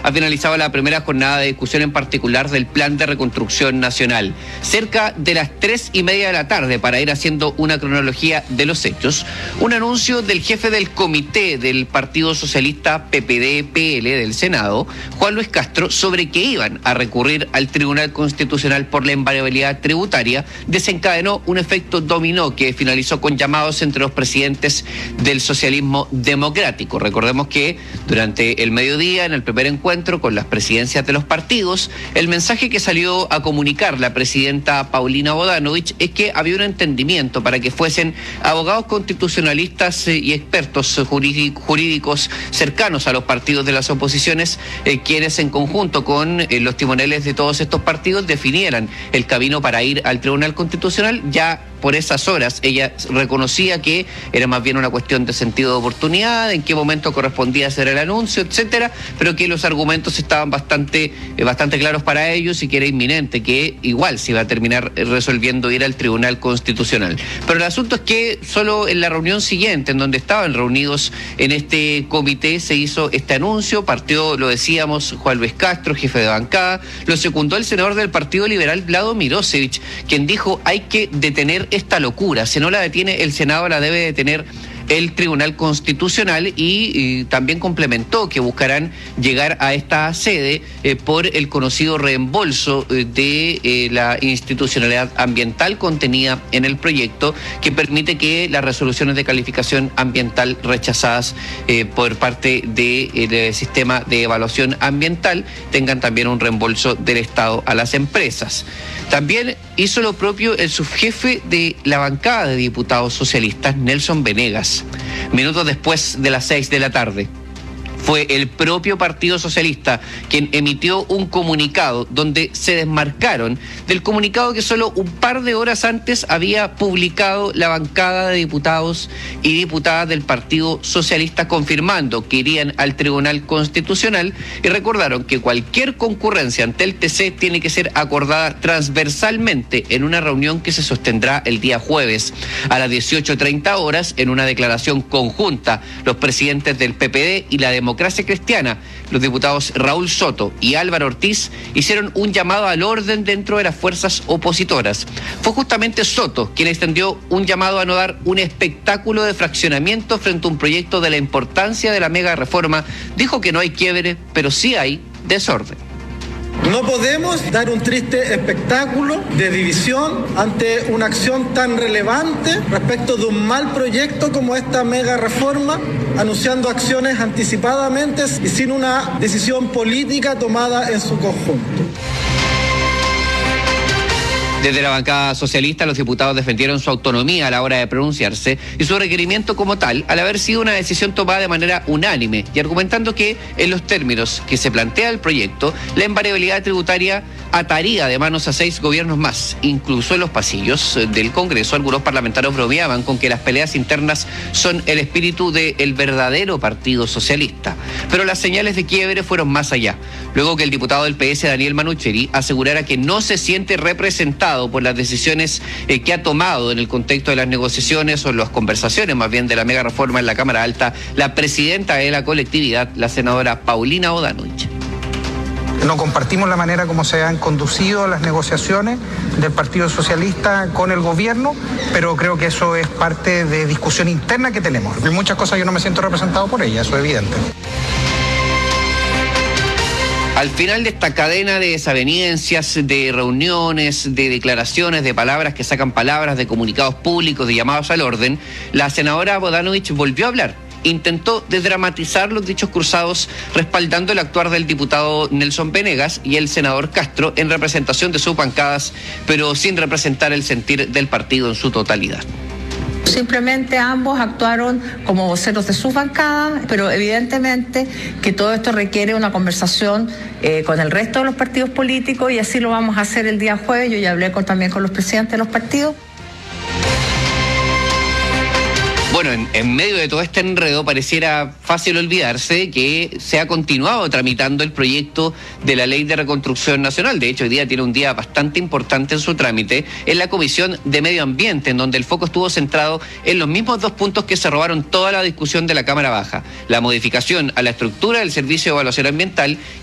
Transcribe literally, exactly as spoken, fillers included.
ha finalizado la primera jornada de discusión en particular del Plan de Reconstrucción Nacional. Cerca de las tres y media de la tarde, para ir haciendo una cronología de los hechos, un anuncio del jefe del comité del Partido Socialista P P D P L del Senado, Juan Luis Castro, sobre que iban a recurrir al Tribunal Constitucional por la invariabilidad tributaria, desencadenó un efecto dominó que finalizó con llamados entre los presidentes del socialismo democrático. Recordemos que durante el mediodía, en el primer encuentro con las presidencias de los partidos, el mensaje que salió a comunicar la presidenta Paulina Bodanovich es que había un entendimiento para que fuesen abogados constitucionalistas y expertos jurídicos cercanos a los partidos de las oposiciones, eh, quienes en conjunto con eh, los timoneles de todos estos partidos definieran el camino para ir al Tribunal Constitucional. Ya por esas horas ella reconocía que era más bien una cuestión de sentido de oportunidad, en qué momento correspondía hacer el anuncio, etcétera, pero que los argumentos estaban bastante, eh, bastante claros para ellos y que era inminente, que igual se iba a terminar resolviendo ir al Tribunal Constitucional. Pero el asunto es que solo en la reunión siguiente, en donde estaban reunidos en este comité, se hizo este anuncio. Partió, lo decíamos, Juan Luis Castro, jefe de bancada, lo secundó el senador del Partido Liberal, Vlado Mirosevich, quien dijo: hay que detener esta locura, si no la detiene el Senado, la debe detener el Tribunal Constitucional, y, y también complementó que buscarán llegar a esta sede eh, por el conocido reembolso eh, de eh, la institucionalidad ambiental contenida en el proyecto, que permite que las resoluciones de calificación ambiental rechazadas eh, por parte del de, sistema de evaluación ambiental tengan también un reembolso del Estado a las empresas. También hizo lo propio el subjefe de la bancada de diputados socialistas, Nelson Venegas. Minutos después de las seis de la tarde, fue el propio Partido Socialista quien emitió un comunicado donde se desmarcaron del comunicado que solo un par de horas antes había publicado la bancada de diputados y diputadas del Partido Socialista, confirmando que irían al Tribunal Constitucional, y recordaron que cualquier concurrencia ante el T C tiene que ser acordada transversalmente en una reunión que se sostendrá el día jueves a las dieciocho treinta horas. En una declaración conjunta, los presidentes del P P D y la Democracia Cristiana, los diputados Raúl Soto y Álvaro Ortiz, hicieron un llamado al orden dentro de las fuerzas opositoras. Fue justamente Soto quien extendió un llamado a no dar un espectáculo de fraccionamiento frente a un proyecto de la importancia de la mega reforma. Dijo que no hay quiebre, pero sí hay desorden. No podemos dar un triste espectáculo de división ante una acción tan relevante respecto de un mal proyecto como esta mega reforma, anunciando acciones anticipadamente y sin una decisión política tomada en su conjunto. Desde la bancada socialista, los diputados defendieron su autonomía a la hora de pronunciarse y su requerimiento como tal, al haber sido una decisión tomada de manera unánime, y argumentando que, en los términos que se plantea el proyecto, la invariabilidad tributaria ataría de manos a seis gobiernos más. Incluso en los pasillos del Congreso, algunos parlamentarios bromeaban con que las peleas internas son el espíritu del verdadero Partido Socialista. Pero las señales de quiebre fueron más allá, luego que el diputado del P S, Daniel Manucheri, asegurara que no se siente representado por las decisiones eh, que ha tomado en el contexto de las negociaciones o las conversaciones más bien de la mega reforma en la Cámara Alta la presidenta de la colectividad, la senadora Paulina Bodanovich. No compartimos la manera como se han conducido las negociaciones del Partido Socialista con el gobierno, pero creo que eso es parte de discusión interna que tenemos. En muchas cosas yo no me siento representado por ella, eso es evidente. Al final de esta cadena de desavenencias, de reuniones, de declaraciones, de palabras que sacan palabras, de comunicados públicos, de llamados al orden, la senadora Bodanovich volvió a hablar. Intentó desdramatizar los dichos cruzados, respaldando el actuar del diputado Nelson Venegas y el senador Castro en representación de sus bancadas, pero sin representar el sentir del partido en su totalidad. Simplemente ambos actuaron como voceros de sus bancadas, pero evidentemente que todo esto requiere una conversación eh, con el resto de los partidos políticos, y así lo vamos a hacer el día jueves. Yo ya hablé con, también con los presidentes de los partidos. Bueno, en, en medio de todo este enredo pareciera fácil olvidarse que se ha continuado tramitando el proyecto de la Ley de Reconstrucción Nacional. De hecho, hoy día tiene un día bastante importante en su trámite en la Comisión de Medio Ambiente, en donde el foco estuvo centrado en los mismos dos puntos que se robaron toda la discusión de la Cámara Baja: la modificación a la estructura del Servicio de Evaluación Ambiental